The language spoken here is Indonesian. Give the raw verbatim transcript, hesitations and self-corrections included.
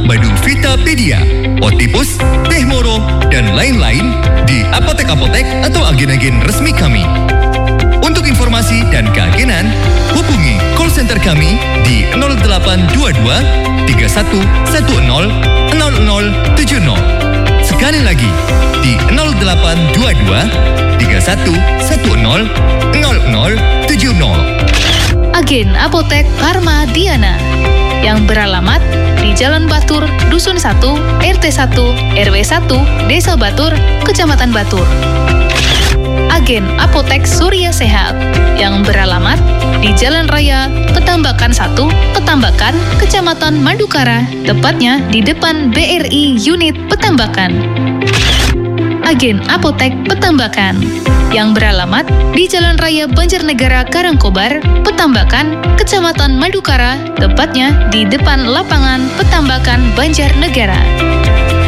Madu Vitapedia, Otipus, Teh Moro, dan lain-lain di apotek-apotek atau agen-agen resmi kami. Untuk informasi dan keagenan, hubungi call center kami di nol delapan dua dua tiga satu satu nol nol nol tujuh nol. Sekali lagi di nol delapan dua dua tiga satu satu nol nol nol tujuh nol. Agen Apotek Karma Diana yang beralamat di Jalan Batur, Dusun satu, R T satu, R W satu, Desa Batur, Kecamatan Batur. Agen Apotek Surya Sehat yang beralamat di Jalan Raya Petambakan satu, Petambakan, Kecamatan Madukara, tepatnya di depan B R I Unit Petambakan. Agen Apotek Petambakan yang beralamat di Jalan Raya Banjarnegara Karangkobar, Petambakan, Kecamatan Madukara, tepatnya di depan lapangan Petambakan Banjarnegara.